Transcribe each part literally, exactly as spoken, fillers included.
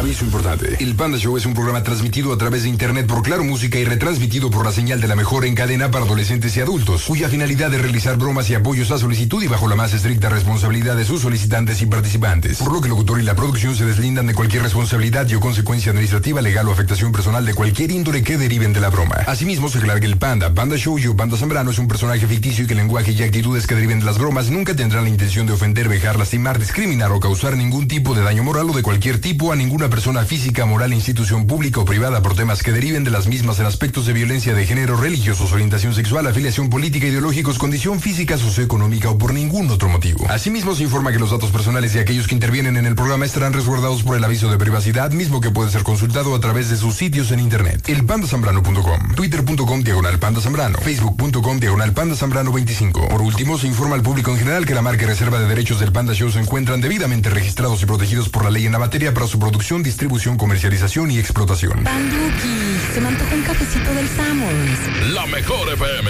Aviso importante. El Panda Show es un programa transmitido a través de internet por Claro Música y retransmitido por la señal de la mejor en cadena para adolescentes y adultos, cuya finalidad es realizar bromas y apoyos a solicitud y bajo la más estricta responsabilidad de sus solicitantes y participantes. Por lo que el locutor y la producción se deslindan de cualquier responsabilidad y o consecuencia administrativa, legal o afectación personal de cualquier índole que deriven de la broma. Asimismo, se aclara que el Panda, Panda Show y Panda Zambrano es un personaje ficticio y que el lenguaje y actitudes que deriven de las bromas nunca tendrán la intención de ofender, vejar, lastimar, discriminar o causar ningún tipo de daño moral o de cualquier tipo a ninguna persona física, moral, institución pública o privada por temas que deriven de las mismas en aspectos de violencia de género, religiosos, orientación sexual, afiliación política, ideológicos, condición física, socioeconómica o por ningún otro motivo. Asimismo, se informa que los datos personales de aquellos que intervienen en el programa estarán resguardados por el aviso de privacidad, mismo que puede ser consultado a través de sus sitios en internet. El panda zambrano punto com, twitter punto com diagonal panda zambrano, facebook punto com diagonal panda zambrano veinticinco. Por último, se informa al público en general que la marca y reserva de derechos del Panda Show se encuentran debidamente registrados y protegidos por la ley en la materia para su producción, distribución, comercialización y explotación. Panduki, se me antoja un cafecito del Summers. La mejor F M.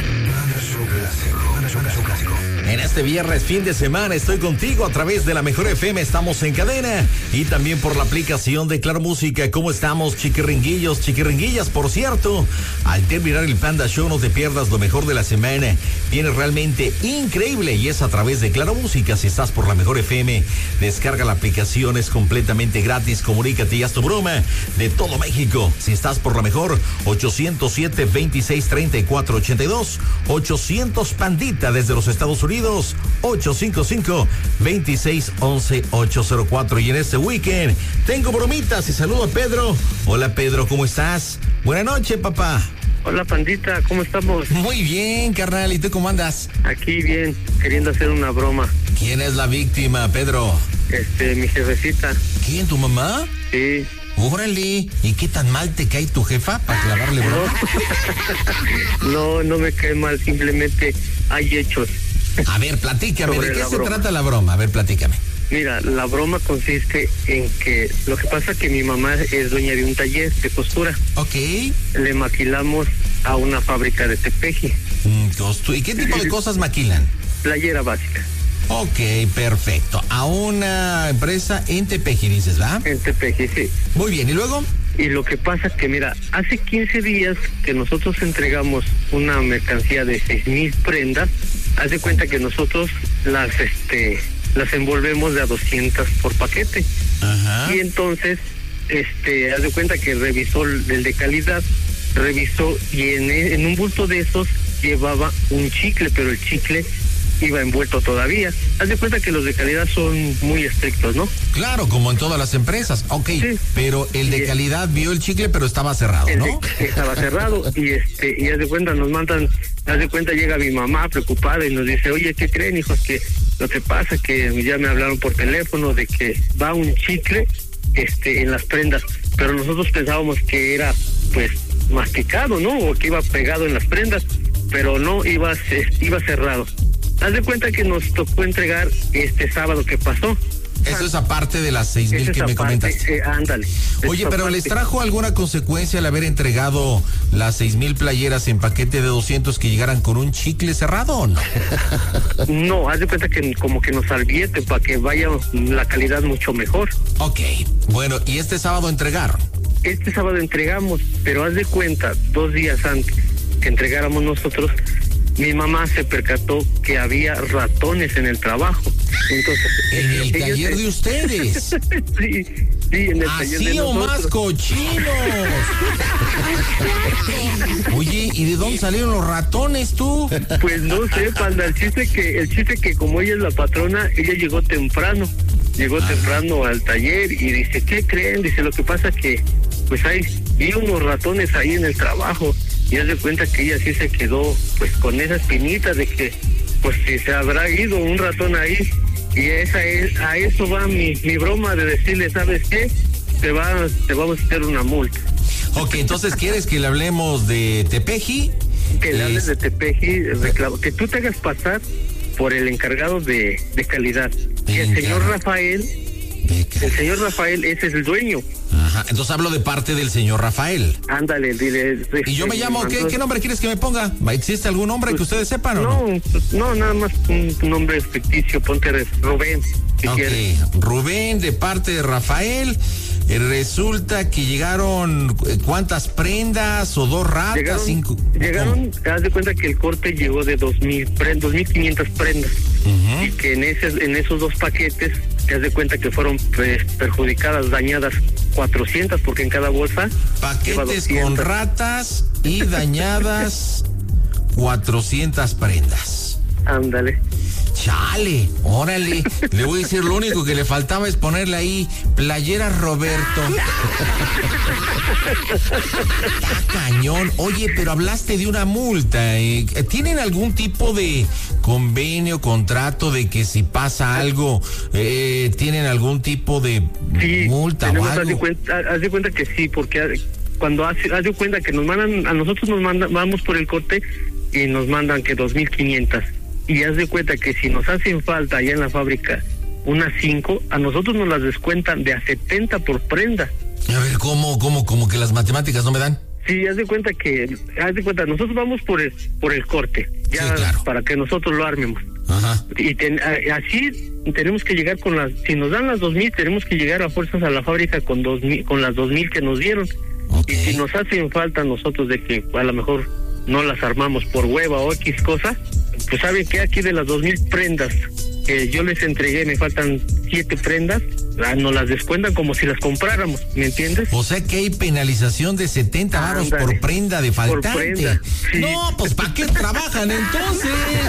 En este viernes, fin de semana, estoy contigo a través de la mejor F M, estamos en cadena y también por la aplicación de Claro Música. ¿Cómo estamos, chiquiringuillos, chiquiringuillas? Por cierto, al terminar el Panda Show no te pierdas lo mejor de la semana. Viene realmente increíble y es a través de Claro Música. Si estás por la mejor F M, descarga la aplicación, es completamente gratis. Comunícate y haz tu broma de todo México. Si estás por la mejor, ochocientos siete, veintiséis, treinta y cuatro, ochenta y dos, ochocientos Pandita desde los Estados Unidos, ocho cinco cinco, veintiséis, once, ochocientos cuatro. Y en este weekend tengo bromitas y saludo a Pedro. Hola Pedro, ¿cómo estás? Buenas noches, papá. Hola Pandita, ¿cómo estamos? Muy bien, carnal, ¿y tú cómo andas? Aquí bien, queriendo hacer una broma. ¿Quién es la víctima, Pedro? Este, mi jefecita. ¿Quién, tu mamá? Sí. Órale, ¿y qué tan mal te cae tu jefa para clavarle broma? No, no me cae mal, simplemente hay hechos. A ver, platícame, ¿de qué se broma. trata la broma? A ver, platícame. Mira, la broma consiste en que lo que pasa es que mi mamá es dueña de un taller de costura. Ok. Le maquilamos a una fábrica de tepeji. Mm, costu- ¿Y qué tipo de cosas maquilan? Playera básica. Ok, perfecto. A una empresa en Tepeji, dices, ¿va? En tepeji, sí. Muy bien, ¿y luego? Y lo que pasa es que, mira, hace quince días que nosotros entregamos una mercancía de seis mil prendas. Haz de cuenta que nosotros las, este, las envolvemos de a doscientas por paquete. Ajá. Y entonces, este, haz de cuenta que revisó el el de calidad, revisó y en, en un bulto de esos llevaba un chicle, pero el chicle iba envuelto todavía. Haz de cuenta que los de calidad son muy estrictos, ¿no? Claro, como en todas las empresas. Ok, Sí. pero el de Sí. calidad vio el chicle, pero estaba cerrado, El ¿no? de- estaba cerrado y este y haz de cuenta nos mandan, haz de cuenta llega mi mamá preocupada y nos dice, oye, ¿qué creen, hijos? Que lo que pasa que ya me hablaron por teléfono de que va un chicle este en las prendas, pero nosotros pensábamos que era pues masticado, ¿no? O que iba pegado en las prendas, pero no, iba iba cerrado. Haz de cuenta que nos tocó entregar este sábado que pasó. Eso es aparte de las seis mil Esa que es me aparte, comentas. eh, ándale. Oye, Esa pero ¿les parte. trajo alguna consecuencia al haber entregado las seis mil playeras en paquete de doscientos que llegaran con un chicle cerrado o no? No, haz de cuenta que como que nos advierte para que vaya la calidad mucho mejor. Ok, bueno, ¿y este sábado entregaron? Este sábado entregamos, pero haz de cuenta, dos días antes que entregáramos nosotros, mi mamá se percató que había ratones en el trabajo. Entonces, En el ellos- taller de ustedes. sí, sí, en el taller de Así o más nosotros. cochinos. Oye, ¿y de dónde salieron los ratones tú? Pues no sé, Panda, el chiste que, el chiste que como ella es la patrona, ella llegó temprano, llegó Ajá. temprano al taller y dice, ¿qué creen? Dice, lo que pasa que, pues hay, vi unos ratones ahí en el trabajo, y haz de cuenta que ella sí se quedó, pues con esa espinita de que, pues si se habrá ido un ratón ahí, y esa es, a eso va mi, mi broma de decirle, ¿sabes qué? Te va, te vamos a hacer una multa. Ok, entonces, ¿quieres que le hablemos de Tepeji? Que le hables Es- de Tepeji, reclamo, que tú te hagas pasar por el encargado de, de calidad. Y el señor Encargado. Rafael, el señor Rafael, ese es el dueño. Ajá, entonces hablo de parte del señor Rafael. Ándale, dile. Y yo me llamo, ¿qué, qué nombre quieres que me ponga? ¿Existe algún nombre que ustedes sepan o no? No, no, nada más un nombre ficticio, ponte Rubén, si Ok, quieres. Rubén de parte de Rafael. eh, resulta que llegaron, eh, ¿cuántas prendas o dos ratas? Llegaron, cinco. llegaron te das de cuenta que el corte llegó de dos mil dos mil quinientas prendas. Uh-huh. Y que en ese, en esos dos paquetes, te das de cuenta que fueron pues, perjudicadas, dañadas cuatrocientas, porque en cada bolsa paquetes con ratas y dañadas cuatrocientas prendas. Ándale. Chale, órale. Le voy a decir, lo único que le faltaba es ponerle ahí playera Roberto. Está cañón. Oye, pero hablaste de una multa. ¿eh? ¿Tienen algún tipo de convenio, contrato de que si pasa algo, eh, tienen algún tipo de sí, multa tenemos, o algo? Haz de cuenta, haz de cuenta que sí, porque cuando haz, haz de cuenta que nos mandan, a nosotros nos mandan, vamos por el corte y nos mandan que dos mil quinientas. Y haz de cuenta que si nos hacen falta allá en la fábrica unas cinco, a nosotros nos las descuentan de a setenta por prenda. A ver, ¿cómo, cómo, como que las matemáticas no me dan? Sí, haz de cuenta que, haz de cuenta, nosotros vamos por el, por el corte, ya sí, claro, para que nosotros lo armemos. Ajá. Y ten, a, así tenemos que llegar con las, si nos dan las dos mil, tenemos que llegar a fuerzas a la fábrica con dos mil, con las dos mil que nos dieron. Okay. Y si nos hacen falta nosotros de que a lo mejor no las armamos por hueva o X cosa, pues saben que aquí de las dos mil prendas que yo les entregué, me faltan siete prendas, nos las descuentan como si las compráramos, ¿me entiendes? O sea que hay penalización de setenta varos por prenda de faltante. Por prenda, sí. No, pues ¿para qué trabajan entonces?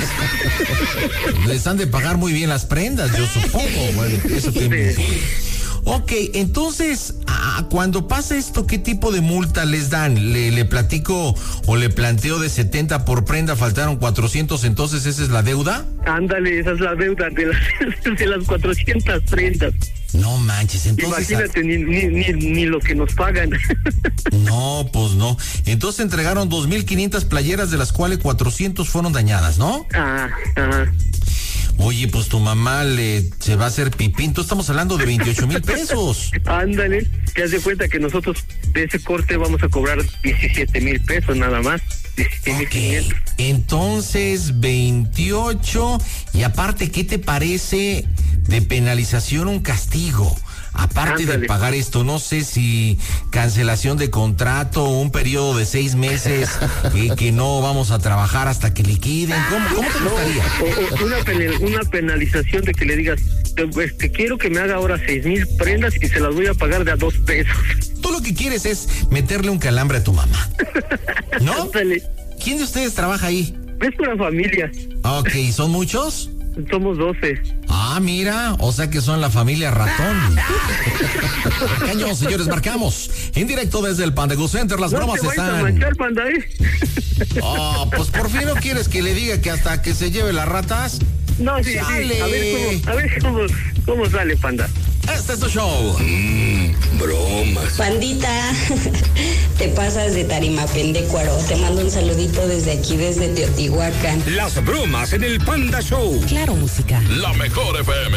Les han de pagar muy bien las prendas, yo supongo. Bueno, eso que sí. Ok, entonces, ah, cuando pasa esto, ¿qué tipo de multa les dan? ¿Le, le platico o le planteo de setenta por prenda, faltaron cuatrocientos, entonces esa es la deuda? Ándale, esa es la deuda de las, de las cuatrocientas prendas. No manches, entonces... Imagínate, ni, ni, ni, ni lo que nos pagan. No, pues no. Entonces entregaron dos mil quinientas playeras, de las cuales cuatrocientas fueron dañadas, ¿no? Ah, ajá. Oye, pues tu mamá le se va a hacer pipín. Entonces estamos hablando de veintiocho mil pesos. Ándale, te das de cuenta que nosotros de ese corte vamos a cobrar diecisiete mil pesos nada más. diecisiete mil quinientos. Entonces, veintiocho. Y aparte, ¿qué te parece de penalización un castigo? Aparte Ándale. de pagar esto, no sé si cancelación de contrato, un periodo de seis meses eh, que no vamos a trabajar hasta que liquiden. ¿Cómo, cómo te gustaría? No, o, o una, penal, una penalización de que le digas, te, te quiero que me haga ahora seis mil prendas y se las voy a pagar de a dos pesos. Tú lo que quieres es meterle un calambre a tu mamá, ¿no? Ándale. ¿Quién de ustedes trabaja ahí? Es una familia. Ok, ¿son muchos? Somos doce. Ah, mira, o sea que son la familia ratón. Cañón, señores, marcamos en directo desde el Panda Go Center. Las no bromas te están. A manchar, Panda, ¿eh? Oh, pues por fin no quieres que le diga que hasta que se lleve las ratas. No, sí, sale. sí. A ver cómo, a ver cómo, cómo sale, Panda. Este es tu show. Mmm, bromas. Pandita, te pasas de Tarimapendecuaro. Te mando un saludito desde aquí, desde Teotihuacán. Las bromas en el Panda Show. Claro, música. La mejor F M.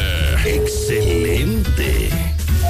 Excelente.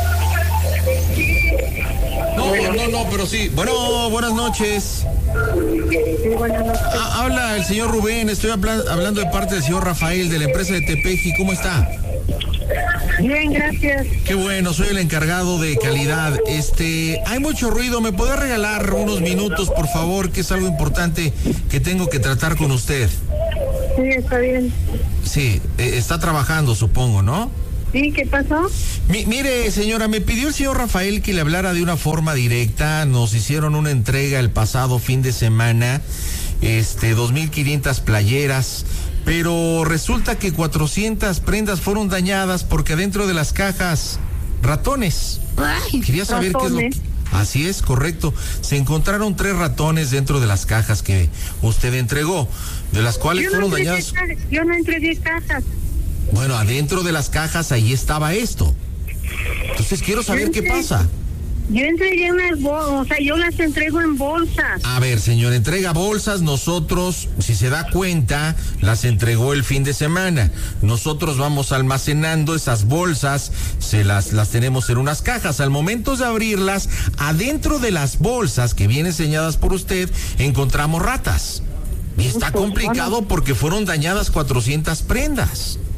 No, no, no, pero sí. Bueno, buenas noches. Sí, buenas noches. Ah, habla el señor Rubén. Estoy habla- hablando de parte del señor Rafael de la empresa de Tepeji. ¿Cómo está? Bien, gracias. Qué bueno, soy el encargado de calidad. Este, hay mucho ruido. ¿Me puede regalar unos minutos, por favor? Que es algo importante que tengo que tratar con usted. Sí, está bien. Sí, eh, está trabajando, supongo, ¿no? Sí, ¿qué pasó? Mi, mire, señora, me pidió el señor Rafael que le hablara de una forma directa. Nos hicieron una entrega el pasado fin de semana, este, dos mil quinientas playeras, pero resulta que cuatrocientas prendas fueron dañadas porque dentro de las cajas, ratones. Ay, Quería saber ratones. qué es lo que... Así es, correcto. Se encontraron tres ratones dentro de las cajas que usted entregó, de las cuales yo fueron no entregué, dañadas. Yo no entregué cajas. Bueno, adentro de las cajas ahí estaba esto. Entonces quiero saber qué pasa. Yo entregué unas bolsas, o sea, yo las entrego en bolsas. A ver, señor, entrega bolsas. Nosotros, si se da cuenta, las entregó el fin de semana. Nosotros vamos almacenando esas bolsas, se las, las tenemos en unas cajas. Al momento de abrirlas, adentro de las bolsas que vienen señadas por usted, encontramos ratas. Y está complicado porque fueron dañadas cuatrocientas prendas.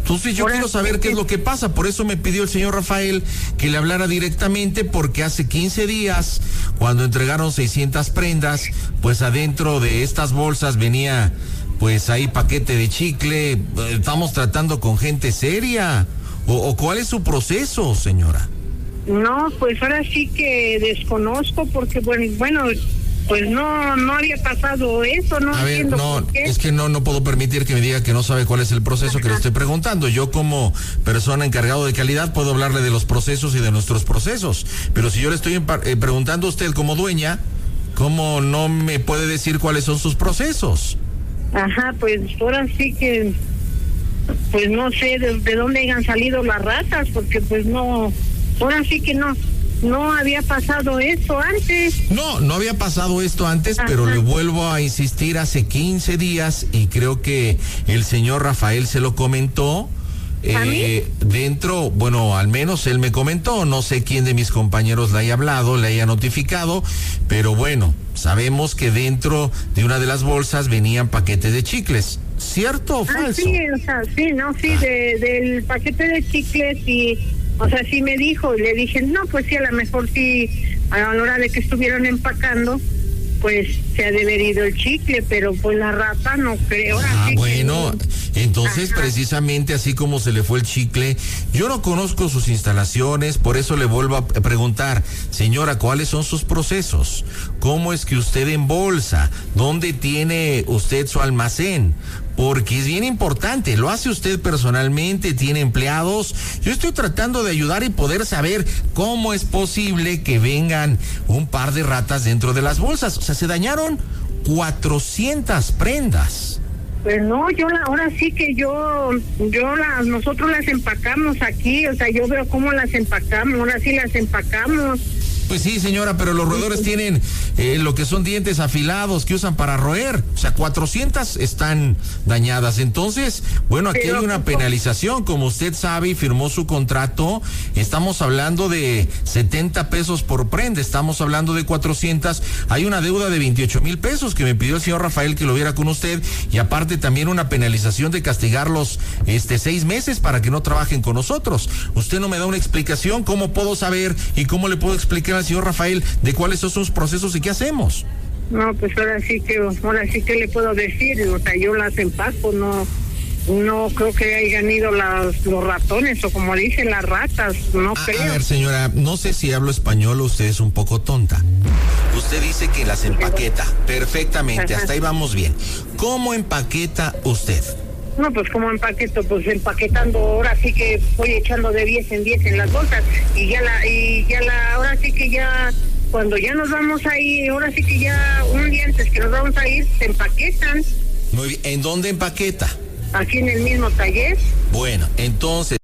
Entonces yo Ahora, quiero saber qué es lo que pasa, por eso me pidió el señor Rafael que le hablara directamente, porque hace quince días, cuando entregaron seiscientas prendas, pues adentro de estas bolsas venía, pues ahí paquete de chicle. Estamos tratando con gente seria, o, o ¿cuál es su proceso, señora? No, pues ahora sí que desconozco, porque bueno, bueno pues no no había pasado eso, no A ver, entiendo no, por qué. es que no no puedo permitir que me diga que no sabe cuál es el proceso. Ajá. Que le estoy preguntando. Yo, como persona encargado de calidad, puedo hablarle de los procesos y de nuestros procesos, pero si yo le estoy eh, preguntando a usted como dueña, ¿cómo no me puede decir cuáles son sus procesos? Ajá, pues ahora sí que pues no sé de, de dónde hayan salido las ratas, porque pues no, ahora sí que no No había pasado esto antes. No, no había pasado esto antes, Ajá. pero le vuelvo a insistir, hace quince días, y creo que el señor Rafael se lo comentó. Eh, dentro, bueno, al menos él me comentó, no sé quién de mis compañeros le haya hablado, le haya notificado, pero bueno, sabemos que dentro de una de las bolsas venían paquetes de chicles. ¿Cierto o falso? Ah, sí, o sea, sí, no, sí, ah. de, del paquete de chicles y... O sea, sí me dijo, y le dije, no, pues sí, a lo mejor sí, a la hora de que estuvieron empacando, pues se ha de haber ido el chicle, pero pues la rata no creo. Ah, sí bueno, que... entonces Ajá. precisamente así como se le fue el chicle, yo no conozco sus instalaciones, por eso le vuelvo a preguntar, señora, ¿cuáles son sus procesos? ¿Cómo es que usted embolsa? ¿Dónde tiene usted su almacén? Porque es bien importante, lo hace usted personalmente, tiene empleados. Yo estoy tratando de ayudar y poder saber cómo es posible que vengan un par de ratas dentro de las bolsas. O sea, se dañaron cuatrocientas prendas. Pues no, yo la, ahora sí que yo, yo las, nosotros las empacamos aquí, o sea, yo veo cómo las empacamos, ahora sí las empacamos. Pues sí, señora, pero los roedores tienen eh, lo que son dientes afilados que usan para roer. O sea, cuatrocientas están dañadas. Entonces, bueno, aquí pero, hay una penalización. Como usted sabe y firmó su contrato, estamos hablando de setenta pesos por prenda. Estamos hablando de cuatrocientas. Hay una deuda de veintiocho mil pesos que me pidió el señor Rafael que lo viera con usted. Y aparte también una penalización de castigarlos este, seis meses para que no trabajen con nosotros. Usted no me da una explicación. ¿Cómo puedo saber y cómo le puedo explicar al señor Rafael de cuáles son sus procesos y qué hacemos? No, pues ahora sí que, ahora sí que le puedo decir, o sea, yo las empaco, no, no creo que hayan ido las, los ratones, o como dicen las ratas, no a, creo. A ver, señora, no sé si hablo español o usted es un poco tonta. Usted dice que las empaqueta perfectamente, Ajá. hasta ahí vamos bien. ¿Cómo empaqueta usted? No, pues como empaqueto, pues empaquetando, ahora sí que voy echando de diez en diez en las bolsas, y ya la, y ya la, ahora sí que ya, cuando ya nos vamos a ir, ahora sí que ya un día antes que nos vamos a ir, se empaquetan. Muy bien, ¿en dónde empaqueta? Aquí en el mismo taller. Bueno, entonces...